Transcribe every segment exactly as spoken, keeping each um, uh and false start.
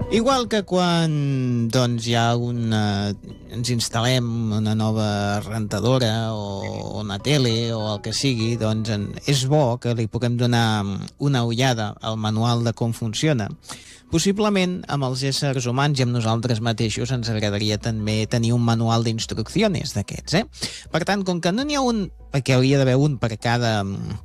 Igual que quan doncs, hi ha una, ens instal·lem una nova rentadora o una tele o el que sigui, doncs en, és bo que li puguem donar una ullada al manual de com funciona. Possiblement amb els éssers humans i amb nosaltres mateixos ens agradaria també tenir un manual d'instruccions d'aquests, eh? Per tant, com que no n'hi ha un, perquè hauria d'haver un per cada...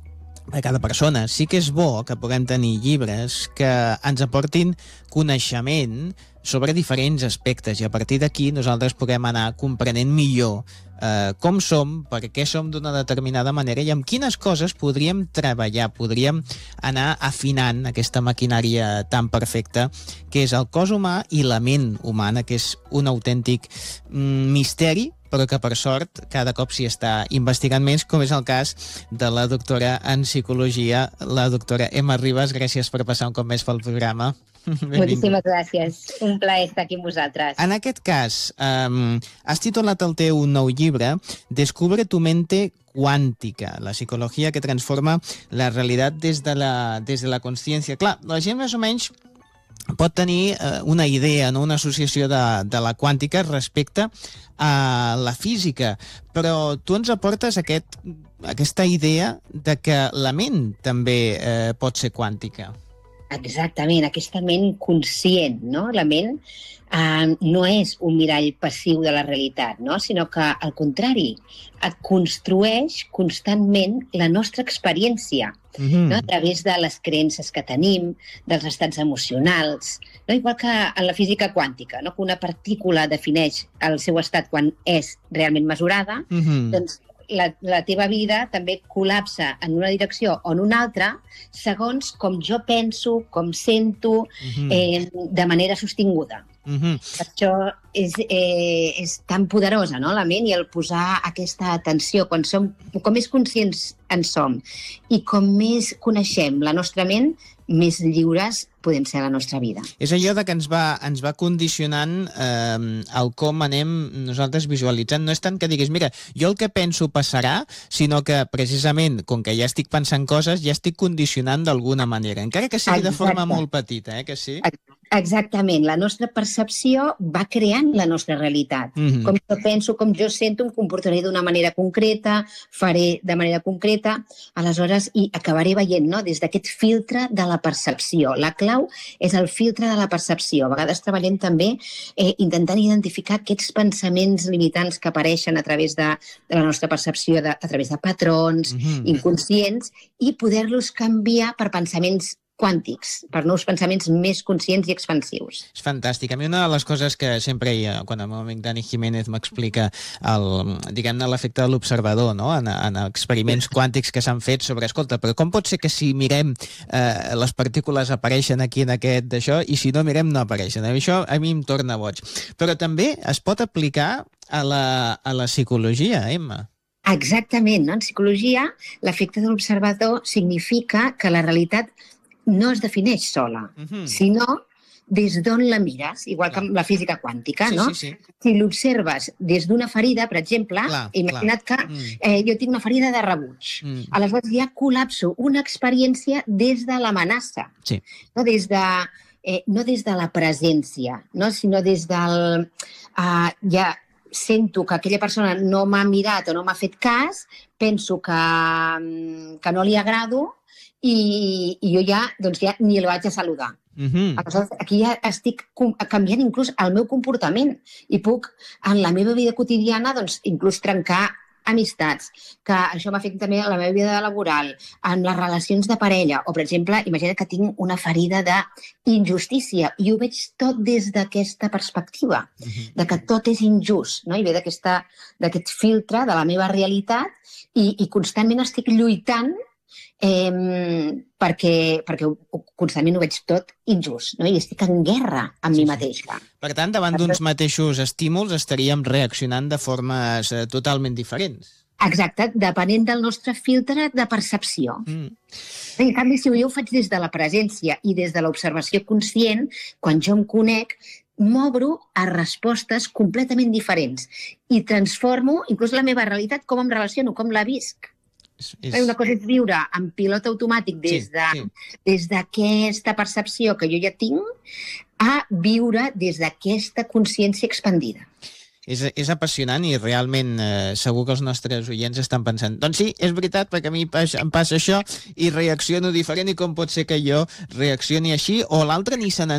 a cada persona, sí que és bo que puguem tenir llibres que ens aportin coneixement sobre diferents aspectes i a partir d'aquí nosaltres puguem anar comprenent millor eh, com som, per què som d'una determinada manera i amb quines coses podríem treballar, podríem anar afinant aquesta maquinària tan perfecta que és el cos humà i la ment humana, que és un autèntic mm, misteri, però que per sort cada cop s'hi està investigant més, com és el cas de la doctora en psicologia, la doctora Emma Ribas. Gràcies per passar un cop més pel programa. Moltíssimes gràcies. Un plaer estar aquí amb vosaltres. En aquest cas, um, has titulat el teu nou llibre Descubre tu mente cuántica, la psicologia que transforma la realitat des de la, des de la consciència. Clar, la gent més o menys pot tenir eh, una idea, no? Una associació de, de la quàntica respecte a la física, però tu ens aportes aquest, aquesta idea de que la ment també eh, pot ser quàntica. Exactament, aquesta ment conscient, no? La ment eh, no és un mirall passiu de la realitat, no? Sinó que, al contrari, et construeix constantment la nostra experiència, mm-hmm. no? A través de les creences que tenim, dels estats emocionals, no? Igual que en la física quàntica, no? Que una partícula defineix el seu estat quan és realment mesurada, mm-hmm. doncs La, la teva vida també col·lapsa en una direcció o en una altra segons com jo penso, com sento, uh-huh. eh, de manera sostinguda. Uh-huh. Per això és, eh, és tan poderosa, no? La ment, i el posar aquesta atenció, quan som, com més conscients en som i com més coneixem la nostra ment, més lliures podem ser a la nostra vida. És allò de que ens va, ens va condicionant eh, el com anem nosaltres visualitzant. No és tant que diguis, mira, jo el que penso passarà, sinó que precisament, com que ja estic pensant coses, ja estic condicionant d'alguna manera, encara que sigui Exacte. De forma molt petita, eh, que sí? Exactament. La nostra percepció va creant la nostra realitat. Mm-hmm. Com jo penso, com jo sento, em comportaré d'una manera concreta, faré de manera concreta, aleshores, i acabaré veient, no?, des d'aquest filtre de la percepció. La clau és el filtre de la percepció. A vegades treballem també eh, intentant identificar aquests pensaments limitants que apareixen a través de, de la nostra percepció, de, a través de patrons mm-hmm. inconscients, i poder-los canviar per pensaments quàntics, per nous pensaments més conscients i expansius. És fantàstic. A mi una de les coses que sempre hi ha, quan el meu amic Dani Jiménez m'explica el, diguem-ne, l'efecte de l'observador, no? en, en experiments quàntics que s'han fet sobre, escolta, però com pot ser que si mirem eh, les partícules apareixen aquí en aquest d'això i si no mirem no apareixen? Això a mi em torna boig. Però també es pot aplicar a la, a la psicologia, Emma. Exactament, no? En psicologia l'efecte de l'observador significa que la realitat no es defineix sola, uh-huh. sinó des d'on la mires, igual clar. Que amb la física quàntica, sí, no? Sí, sí. Si l'observes des d'una ferida, per exemple, clar, imagina't clar. que eh, jo tinc una ferida de rebuig. Mm. Aleshores ja col·lapso una experiència des de l'amenaça, sí. no, des de, eh, no des de la presència, no? Sinó des del... Uh, ja sento que aquella persona no m'ha mirat o no m'ha fet cas, penso que, que no li agrado, I, i jo ja, doncs ja ni el vaig a saludar. Uh-huh. Aleshores, aquí ja estic canviant inclús el meu comportament i puc, en la meva vida quotidiana, doncs, inclús trencar amistats, que això m'afecta també a la meva vida laboral, en les relacions de parella, o, per exemple, imagina que tinc una ferida d'injustícia i ho veig tot des d'aquesta perspectiva, uh-huh. de que tot és injust, no? I ve d'aquest filtre de la meva realitat i, i constantment estic lluitant Eh, perquè, perquè constantment ho veig tot injust, no? I estic en guerra amb sí, mi mateixa. Per tant, davant d'uns mateixos estímuls estaríem reaccionant de formes eh, totalment diferents. Exacte, depenent del nostre filtre de percepció. Mm. En canvi, si jo ho faig des de la presència i des de l'observació conscient, quan jo em conec, m'obro a respostes completament diferents i transformo inclús la meva realitat, com em relaciono, com la visc. És, és... Una cosa és viure en pilot automàtic des, sí, de, sí. des d'aquesta percepció que jo ja tinc, a viure des d'aquesta consciència expandida. És, és apassionant i realment eh, segur que els nostres oients estan pensant doncs sí, és veritat, perquè a mi em passa això i reacciono diferent i com pot ser que jo reaccioni així o l'altre ni se n'ha